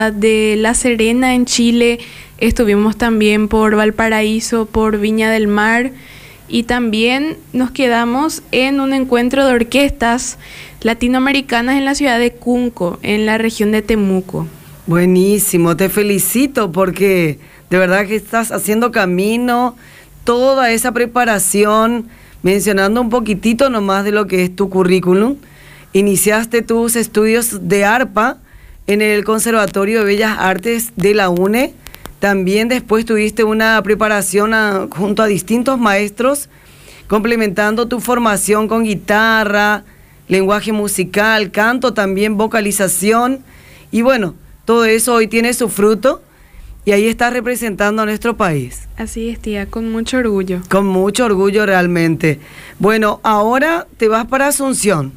de La Serena en Chile, estuvimos también por Valparaíso, por Viña del Mar y también nos quedamos en un encuentro de orquestas latinoamericanas en la ciudad de Cunco, en la región de Temuco. Buenísimo, te felicito porque de verdad que estás haciendo camino, toda esa preparación, mencionando un poquitito nomás de lo que es tu currículum. Iniciaste tus estudios de arpa en el Conservatorio de Bellas Artes de la UNE. También después tuviste una preparación junto a distintos maestros, complementando tu formación con guitarra, lenguaje musical, canto, también vocalización. Y bueno, todo eso hoy tiene su fruto y ahí estás representando a nuestro país. Así es, tía, con mucho orgullo. Con mucho orgullo realmente. Bueno, ahora te vas para Asunción.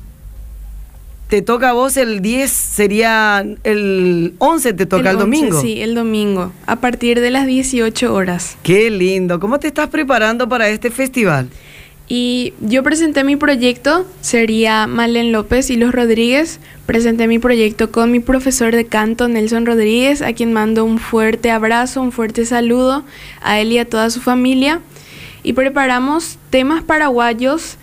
Te toca a vos el 10, sería el 11, te toca el domingo. Sí, el domingo, a partir de las 18 horas. Qué lindo. ¿Cómo te estás preparando para este festival? Y yo presenté mi proyecto, sería Malén López y los Rodríguez. Presenté mi proyecto con mi profesor de canto, Nelson Rodríguez, a quien mando un fuerte abrazo, un fuerte saludo a él y a toda su familia. Y preparamos temas paraguayos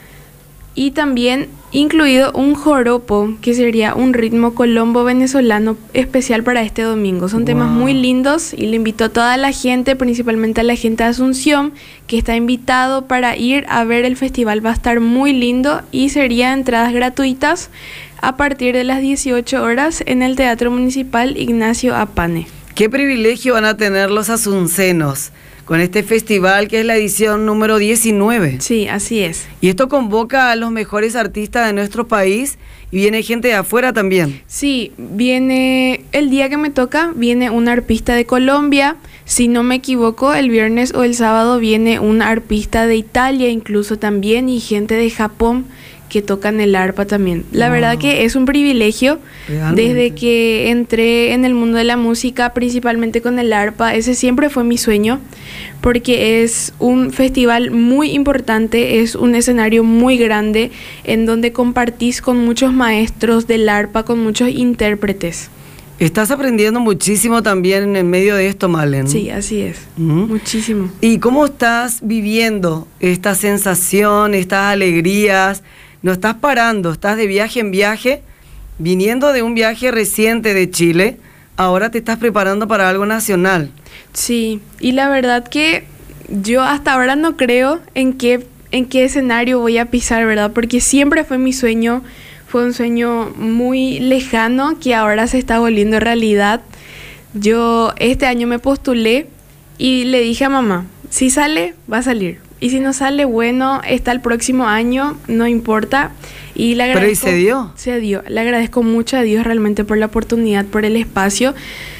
y también incluido un joropo, que sería un ritmo colombo venezolano especial para este domingo. Son temas muy lindos y le invito a toda la gente, principalmente a la gente de Asunción, que está invitado para ir a ver el festival. Va a estar muy lindo y serían entradas gratuitas a partir de las 18 horas en el Teatro Municipal Ignacio Apane. Qué privilegio van a tener los asuncenos con este festival que es la edición número 19. Sí, así es. Y esto convoca a los mejores artistas de nuestro país y viene gente de afuera también. Sí, viene el día que me toca, viene un arpista de Colombia. Si no me equivoco, el viernes o el sábado viene un arpista de Italia incluso también y gente de Japón que tocan el arpa también. La verdad que es un privilegio. Realmente. Desde que entré en el mundo de la música, principalmente con el arpa, ese siempre fue mi sueño, porque es un festival muy importante, es un escenario muy grande en donde compartís con muchos maestros del arpa, con muchos intérpretes. Estás aprendiendo muchísimo también en medio de esto, Malén. Sí, así es. Muchísimo. ¿Y cómo estás viviendo esta sensación, estas alegrías? No estás parando, estás de viaje en viaje, viniendo de un viaje reciente de Chile, ahora te estás preparando para algo nacional. Sí, y la verdad que yo hasta ahora no creo en qué escenario voy a pisar, ¿verdad? Porque siempre fue mi sueño, fue un sueño muy lejano que ahora se está volviendo realidad. Yo este año me postulé y le dije a mamá, si sale, va a salir. Y si no sale, bueno, está el próximo año, no importa. Y le agradezco. ¿Pero y se dio? Se dio. Le agradezco mucho a Dios realmente por la oportunidad, por el espacio.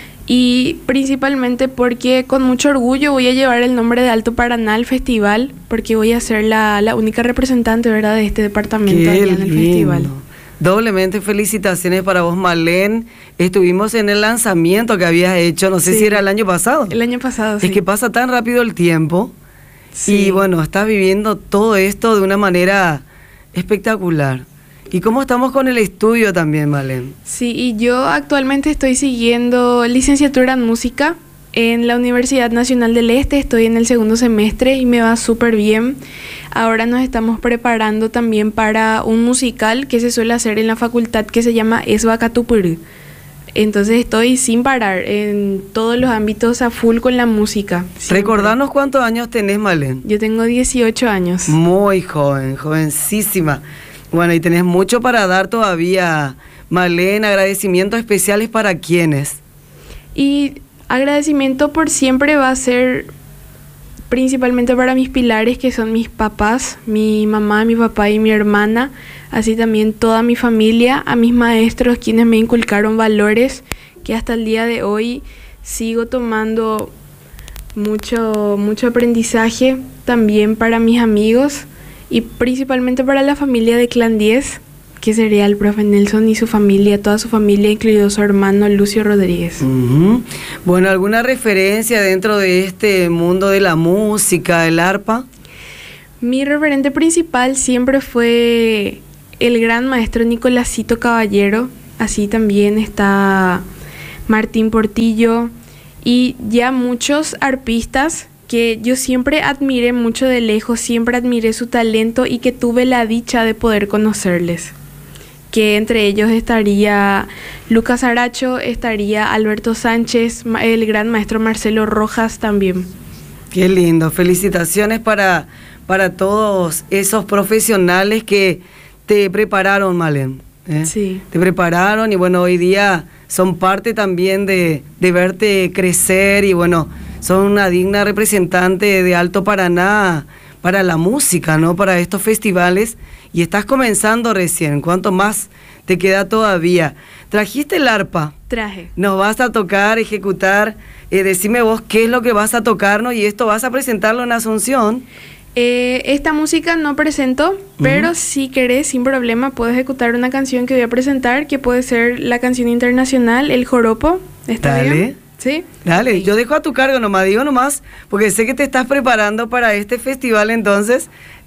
Y principalmente porque con mucho orgullo voy a llevar el nombre de Alto Paraná al festival, porque voy a ser la única representante, ¿verdad?, de este departamento allá en el festival. Doblemente felicitaciones para vos, Malén. Estuvimos en el lanzamiento que habías hecho, no sé si era el año pasado. El año pasado, sí. Es que pasa tan rápido el tiempo. Sí. Y bueno, estás viviendo todo esto de una manera espectacular. ¿Y cómo estamos con el estudio también, Malén? Sí, y yo actualmente estoy siguiendo licenciatura en música en la Universidad Nacional del Este. Estoy en el 2º semestre y me va súper bien. Ahora nos estamos preparando también para un musical que se suele hacer en la facultad que se llama Esbacatupurú. Entonces estoy sin parar en todos los ámbitos a full con la música. Siempre. Recordanos cuántos años tenés, Malén. Yo tengo 18 años. Muy joven, jovencísima. Bueno, y tenés mucho para dar todavía, Malén. Agradecimientos especiales para quiénes. Y agradecimiento por siempre va a ser principalmente para mis pilares, que son mis papás, mi mamá, mi papá y mi hermana, así también toda mi familia, a mis maestros, quienes me inculcaron valores que hasta el día de hoy sigo tomando mucho aprendizaje, también para mis amigos y principalmente para la familia de Clan 10, que sería el profe Nelson y su familia, toda su familia, incluido su hermano Lucio Rodríguez. Bueno, ¿alguna referencia dentro de este mundo de la música, el arpa? Mi referente principal siempre fue el gran maestro Nicolásito Caballero. Así también está Martín Portillo y ya muchos arpistas que yo siempre admiré mucho de lejos, siempre admiré su talento y que tuve la dicha de poder conocerles. Que entre ellos estaría Lucas Aracho, estaría Alberto Sánchez, el gran maestro Marcelo Rojas también. Qué lindo, felicitaciones para todos esos profesionales que te prepararon, Malen. Sí. Te prepararon y bueno, hoy día son parte también de verte crecer y bueno, son una digna representante de Alto Paraná para la música, ¿no? Para estos festivales y estás comenzando recién, ¿cuánto más te queda todavía? ¿Trajiste el arpa? Traje. Nos vas a tocar, ejecutar, decime vos qué es lo que vas a tocarnos y esto vas a presentarlo en Asunción. Esta música no presento, pero si querés, sin problema, puedo ejecutar una canción que voy a presentar, que puede ser la canción internacional, El Joropo. ¿Está bien? ¿Sí? Dale, Okay. Yo dejo a tu cargo nomás, digo nomás, porque sé que te estás preparando para este festival, entonces,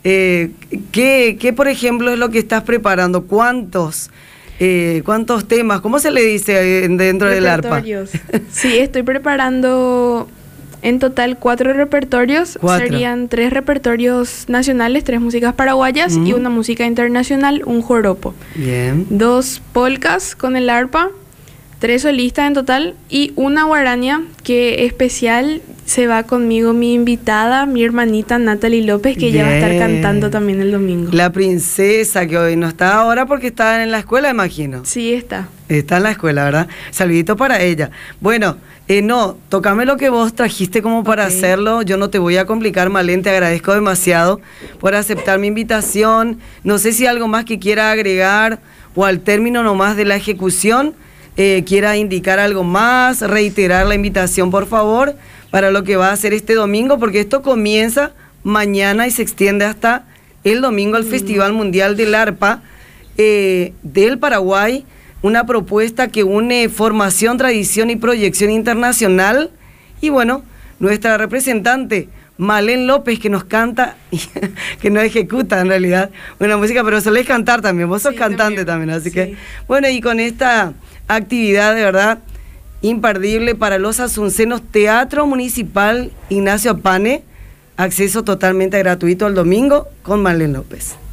¿qué por ejemplo es lo que estás preparando? ¿Cuántos temas? ¿Cómo se le dice dentro del arpa? Sí, estoy preparando en total 4 repertorios. 4. Serían 3 repertorios nacionales, 3 músicas paraguayas y una música internacional, un joropo. Bien. 2 polcas con el arpa, 3 solistas en total y una guarania que especial se va conmigo mi invitada, mi hermanita Natalie López, que ella va a estar cantando también el domingo. La princesa que hoy no está ahora porque está en la escuela, imagino. Sí, está. Está en la escuela, ¿verdad? Saludito para ella. Bueno, no, tócame lo que vos trajiste como para hacerlo. Yo no te voy a complicar, Malen, te agradezco demasiado por aceptar mi invitación. No sé si algo más que quiera agregar o al término nomás de la ejecución quiera indicar algo más, reiterar la invitación, por favor, para lo que va a ser este domingo, porque esto comienza mañana y se extiende hasta el domingo al Festival Mundial del Arpa del Paraguay, una propuesta que une formación, tradición y proyección internacional. Y bueno, nuestra representante Malen López, que nos canta, que no ejecuta en realidad una música, pero solés cantar también, vos sos cantante también, así que bueno, y con esta actividad de verdad imperdible para los asuncenos, Teatro Municipal Ignacio Apane, acceso totalmente gratuito el domingo con Malen López.